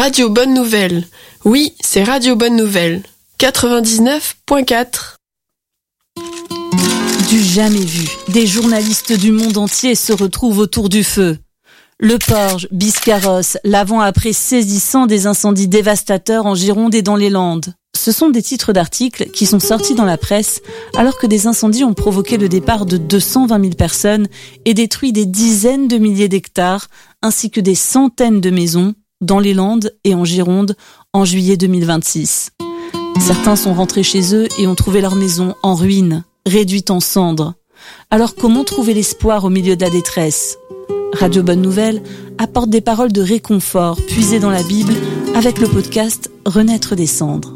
Radio Bonne Nouvelle. Oui, c'est Radio Bonne Nouvelle. 99.4. Du jamais vu, des journalistes du monde entier se retrouvent autour du feu. Le Porge, Biscarrosse, l'avant-après saisissant des incendies dévastateurs en Gironde et dans les Landes. Ce sont des titres d'articles qui sont sortis dans la presse alors que des incendies ont provoqué le départ de 220 000 personnes et détruit des dizaines de milliers d'hectares ainsi que des centaines de maisons dans les Landes et en Gironde en juillet 2026. Certains sont rentrés chez eux et ont trouvé leur maison en ruine, réduite en cendres. Alors comment trouver l'espoir au milieu de la détresse ? Radio Bonne Nouvelle apporte des paroles de réconfort puisées dans la Bible avec le podcast Renaître des cendres.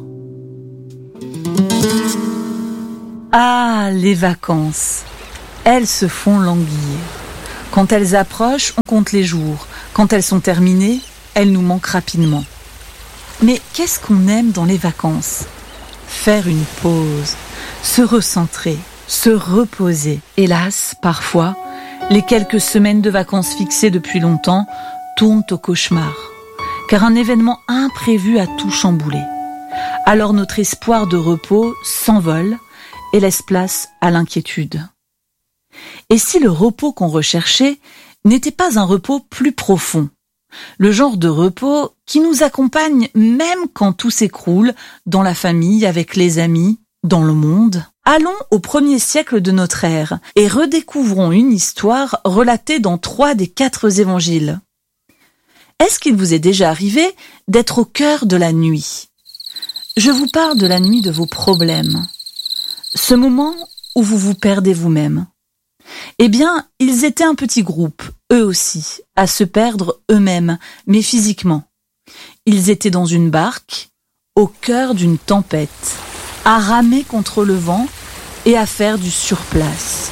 Ah, les vacances. Elles se font languir. Quand elles approchent, on compte les jours. Quand elles sont terminées, elles nous manquent rapidement. Mais qu'est-ce qu'on aime dans les vacances ? Faire une pause, se recentrer, se reposer. Hélas, parfois, les quelques semaines de vacances fixées depuis longtemps tournent au cauchemar, car un événement imprévu a tout chamboulé. Alors notre espoir de repos s'envole et laisse place à l'inquiétude. Et si le repos qu'on recherchait n'était pas un repos plus profond ? Le genre de repos qui nous accompagne même quand tout s'écroule, dans la famille, avec les amis, dans le monde. Allons au 1er siècle de notre ère et redécouvrons une histoire relatée dans 3 des 4 évangiles. Est-ce qu'il vous est déjà arrivé d'être au cœur de la nuit ? Je vous parle de la nuit de vos problèmes. Ce moment où vous vous perdez vous-même. Eh bien, ils étaient un petit groupe, eux aussi, à se perdre eux-mêmes, mais physiquement. Ils étaient dans une barque, au cœur d'une tempête, à ramer contre le vent et à faire du surplace.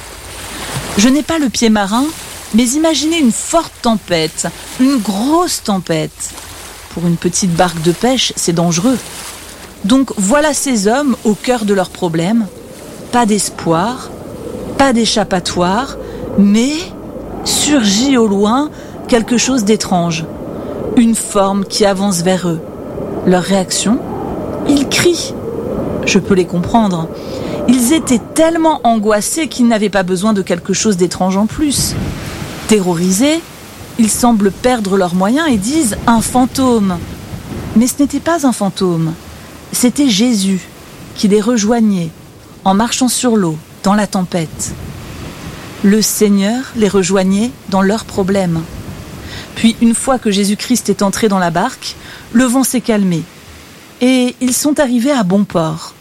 Je n'ai pas le pied marin, mais imaginez une forte tempête, une grosse tempête. Pour une petite barque de pêche, c'est dangereux. Donc voilà ces hommes au cœur de leurs problèmes. Pas d'espoir, pas d'échappatoire, mais surgit au loin quelque chose d'étrange. Une forme qui avance vers eux. Leur réaction ? Ils crient. Je peux les comprendre. Ils étaient tellement angoissés qu'ils n'avaient pas besoin de quelque chose d'étrange en plus. Terrorisés, ils semblent perdre leurs moyens et disent « un fantôme ». Mais ce n'était pas un fantôme. C'était Jésus qui les rejoignait en marchant sur l'eau dans la tempête. Le Seigneur les rejoignait dans leurs problèmes. Puis, une fois que Jésus-Christ est entré dans la barque, le vent s'est calmé et ils sont arrivés à bon port.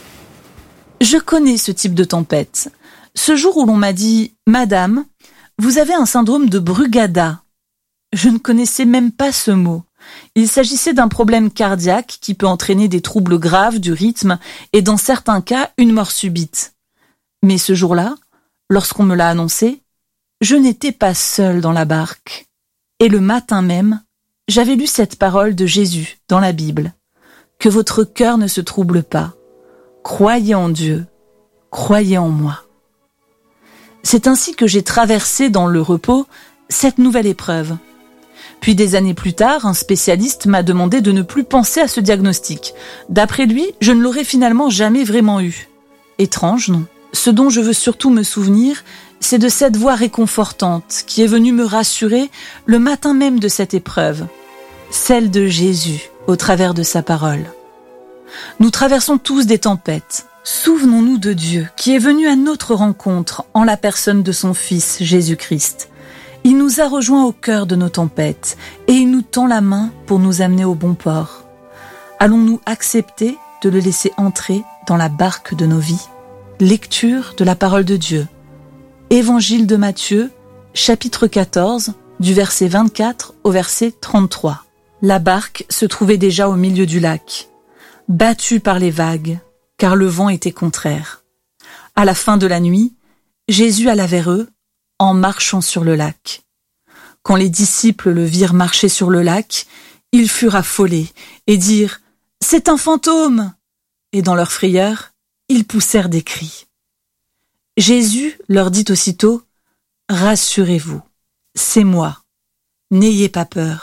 Je connais ce type de tempête. Ce jour où l'on m'a dit « Madame, vous avez un syndrome de Brugada ». Je ne connaissais même pas ce mot. Il s'agissait d'un problème cardiaque qui peut entraîner des troubles graves du rythme et dans certains cas, une mort subite. Mais ce jour-là, lorsqu'on me l'a annoncé, je n'étais pas seule dans la barque. Et le matin même, j'avais lu cette parole de Jésus dans la Bible. Que votre cœur ne se trouble pas. Croyez en Dieu. Croyez en moi. C'est ainsi que j'ai traversé dans le repos cette nouvelle épreuve. Puis des années plus tard, un spécialiste m'a demandé de ne plus penser à ce diagnostic. D'après lui, je ne l'aurais finalement jamais vraiment eu. Étrange, non ? Ce dont je veux surtout me souvenir, c'est de cette voix réconfortante qui est venue me rassurer le matin même de cette épreuve. Celle de Jésus, au travers de sa parole. Nous traversons tous des tempêtes. Souvenons-nous de Dieu qui est venu à notre rencontre en la personne de son Fils, Jésus-Christ. Il nous a rejoints au cœur de nos tempêtes et il nous tend la main pour nous amener au bon port. Allons-nous accepter de le laisser entrer dans la barque de nos vies ? Lecture de la parole de Dieu. Évangile de Matthieu, chapitre 14, du verset 24 au verset 33. La barque se trouvait déjà au milieu du lac, battue par les vagues, car le vent était contraire. À la fin de la nuit, Jésus alla vers eux, en marchant sur le lac. Quand les disciples le virent marcher sur le lac, ils furent affolés et dirent « C'est un fantôme !» Et dans leur frayeur, ils poussèrent des cris. Jésus leur dit aussitôt « Rassurez-vous, c'est moi, n'ayez pas peur ».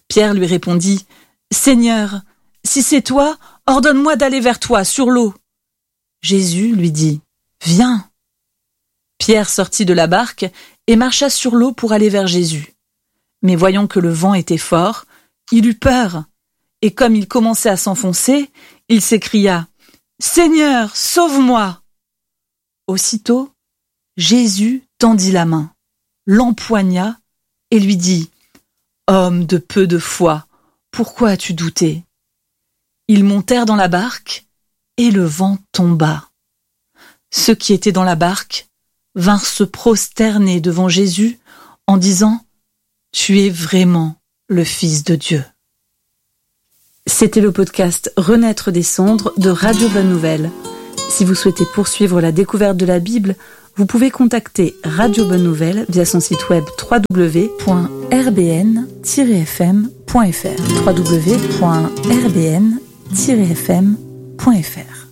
Pierre lui répondit « Seigneur, si c'est toi, ordonne-moi d'aller vers toi sur l'eau. » Jésus lui dit « Viens. » Pierre sortit de la barque et marcha sur l'eau pour aller vers Jésus. Mais voyant que le vent était fort, il eut peur, et comme il commençait à s'enfoncer, il s'écria « Seigneur, sauve-moi !» Aussitôt, Jésus tendit la main, l'empoigna et lui dit « Homme de peu de foi, pourquoi as-tu douté ?» Ils montèrent dans la barque et le vent tomba. Ceux qui étaient dans la barque vinrent se prosterner devant Jésus en disant « Tu es vraiment le Fils de Dieu. » C'était le podcast Renaître des cendres de Radio Bonne Nouvelle. Si vous souhaitez poursuivre la découverte de la Bible, vous pouvez contacter Radio Bonne Nouvelle via son site web www.rbn-fm.fr. www.rbn-fm.fr.